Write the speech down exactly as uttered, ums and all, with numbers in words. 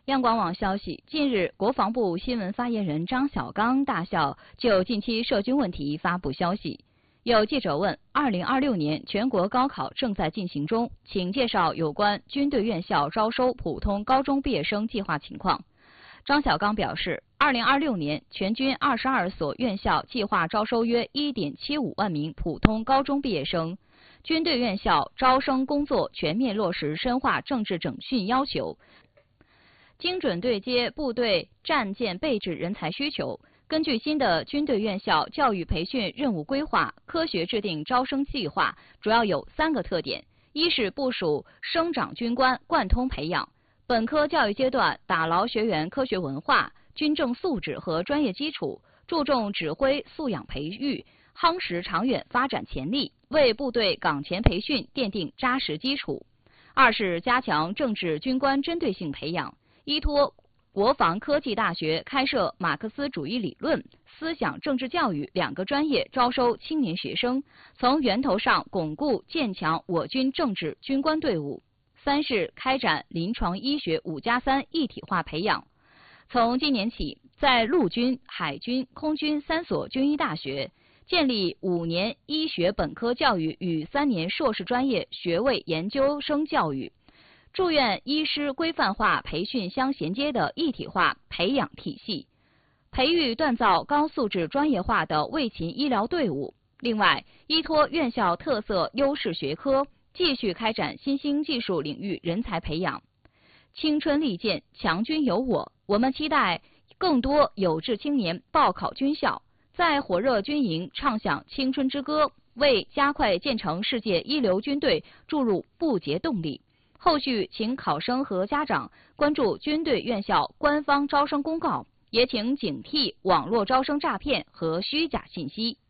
央广网消息，近日，国防部新闻发言人张晓刚大校就近期涉军问题发布消息。有记者问：二零二六年全国高考正在进行中，请介绍有关军队院校招收普通高中毕业生计划情况。张晓刚表示，二零二六年全军二十二所院校计划招收约 一点七五万名普通高中毕业生。军队院校招生工作全面落实深化政治整训要求，精准对接部队战舰备置人才需求。根据新的军队院校教育培训任务规划，科学制定招生计划，主要有三个特点：一是部署生长军官贯通培养，本科教育阶段打牢学员科学文化、军政素质和专业基础，注重指挥素养培育，夯实长远发展潜力，为部队岗前培训奠定扎实基础。二是加强政治军官针对性培养，依托国防科技大学开设马克思主义理论、思想政治教育两个专业招收青年学生，从源头上巩固建强我军政治军官队伍。三是开展临床医学五加三一体化培养，从今年起，在陆军、海军、空军三所军医大学建立五年医学本科教育与三年硕士专业学位研究生教育。住院医师规范化培训相衔接的一体化培养体系，培育锻造高素质专业化的卫勤医疗队伍。另外，依托院校特色优势学科，继续开展新兴技术领域人才培养。青春利剑，强军有我，我们期待更多有志青年报考军校，在火热军营唱响青春之歌，为加快建成世界一流军队注入不竭动力。后续请考生和家长关注军队院校官方招生公告，也请警惕网络招生诈骗和虚假信息。